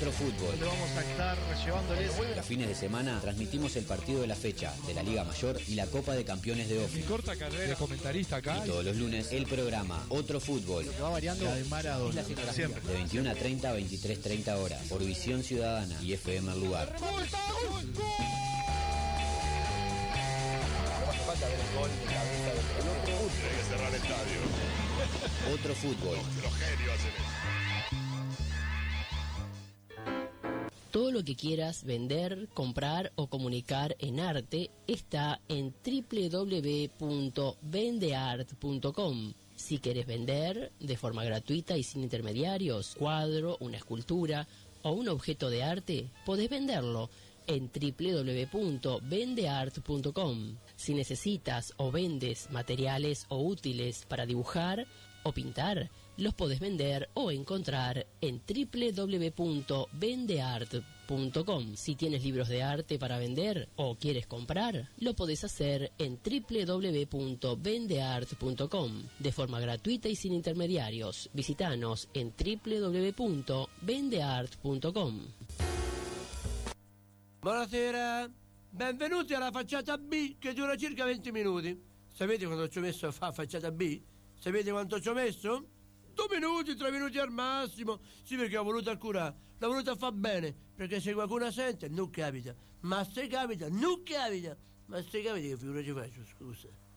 Otro Fútbol. Donde vamos a estar llevándoles. Los fines de semana transmitimos el partido de la fecha de la Liga Mayor y la Copa de Campeones de Mi OFI. corta carrera de comentarista acá. Y todos los lunes el programa Otro Fútbol. Lo que va variando La de Maradona. siempre. De 21 a 30 a 23:30 horas. Por Visión Ciudadana y FM El Lugar. Tiene que cerrar el estadio. Otro Fútbol. Los genios hacen eso. Todo lo que quieras vender, comprar o comunicar en arte está en www.vendeart.com. Si quieres vender de forma gratuita y sin intermediarios, cuadro, una escultura o un objeto de arte, podés venderlo en www.vendeart.com. Si necesitas o vendes materiales o útiles para dibujar o pintar, los podés vender o encontrar en www.vendeart.com. Si tienes libros de arte para vender o quieres comprar, lo podés hacer en www.vendeart.com de forma gratuita y sin intermediarios. Visítanos en www.vendeart.com. Buonasera, benvenuti alla facciata B che dura circa 20 minuti. Sapete quanto ci ho messo a fare facciata B? Sapete quanto ci ho messo? 2 minuti, 3 minuti al massimo. Sì, perché ho voluto curare, l'ho voluto far bene, perché se qualcuno sente non capita, ma se capita non capita, ma se capita che figura ci faccio, scusa.